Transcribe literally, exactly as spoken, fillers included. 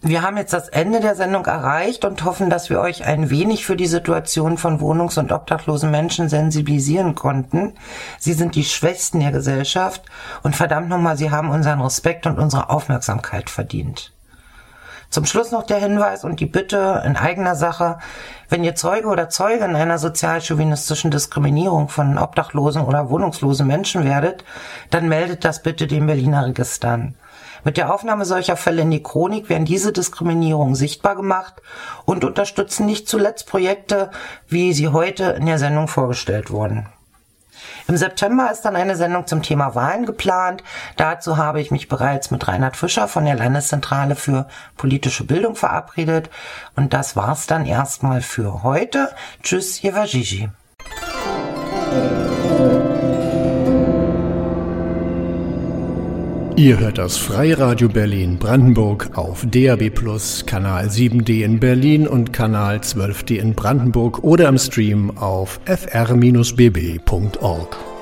Wir haben jetzt das Ende der Sendung erreicht und hoffen, dass wir euch ein wenig für die Situation von wohnungs- und obdachlosen Menschen sensibilisieren konnten. Sie sind die Schwächsten der Gesellschaft und verdammt nochmal, sie haben unseren Respekt und unsere Aufmerksamkeit verdient. Zum Schluss noch der Hinweis und die Bitte in eigener Sache: Wenn ihr Zeuge oder Zeugin einer sozial-chauvinistischen Diskriminierung von obdachlosen oder wohnungslosen Menschen werdet, dann meldet das bitte den Berliner Registern. Mit der Aufnahme solcher Fälle in die Chronik werden diese Diskriminierungen sichtbar gemacht und unterstützen nicht zuletzt Projekte, wie sie heute in der Sendung vorgestellt wurden. Im September ist dann eine Sendung zum Thema Wahlen geplant. Dazu habe ich mich bereits mit Reinhard Fischer von der Landeszentrale für politische Bildung verabredet. Und das war's dann erstmal für heute. Tschüss, ihr war Gigi. Ihr hört das Freie Radio Berlin Brandenburg auf D A B plus, Kanal sieben D in Berlin und Kanal zwölf D in Brandenburg oder im Stream auf f r bindestrich b b punkt org.